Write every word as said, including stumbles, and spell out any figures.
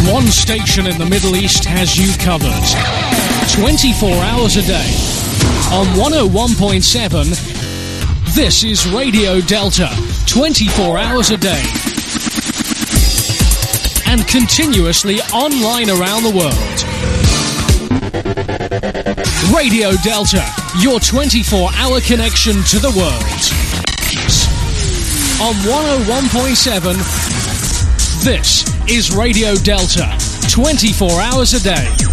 One station in the Middle East has you covered. twenty-four hours a day. On one oh one point seven, this is Radio Delta. twenty-four hours a day. And continuously online around the world. Radio Delta, your twenty-four hour connection to the world. On one oh one point seven, this is Radio Delta, twenty-four hours a day.